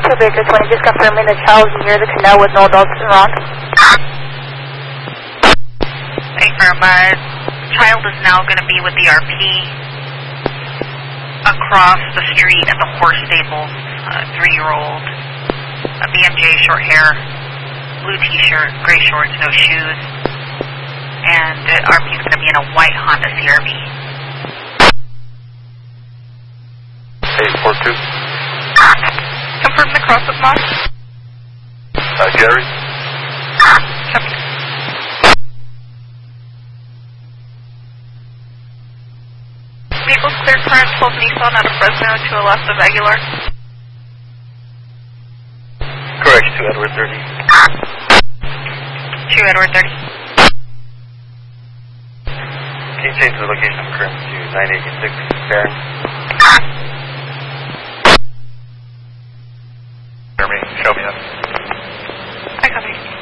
to Baker 20, just confirming the child is near the canal with no adults around. Child is now going to be with the RP across the street at the horse stables. 3-year-old, a BMJ, short hair, blue t-shirt, gray shorts, no shoes, and the RP is going to be in a white Honda CRV. 842. Confirm the cross with Moss. Gary. Copy. Vehicles clear current 12 Nissan out of Fresno to the left of Aguilar. Correct, 2 Edward 30. 2 Edward 30. Can you change the location of current to 986 Barron? Show me up. I copy.